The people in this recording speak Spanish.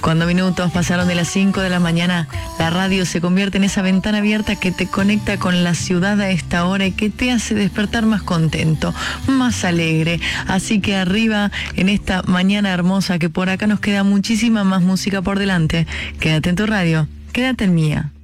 Cuando minutos pasaron de las 5 de la mañana, la radio se convierte en esa ventana abierta que te conecta con la ciudad a esta hora y que te hace despertar más contento, más alegre. Así que arriba en esta mañana hermosa, que por acá nos queda muchísima más música por delante. Quédate en tu radio, quédate en mía.